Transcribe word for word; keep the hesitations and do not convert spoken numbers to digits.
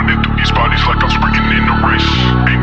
Running through these bodies like I'm sprinting in a race.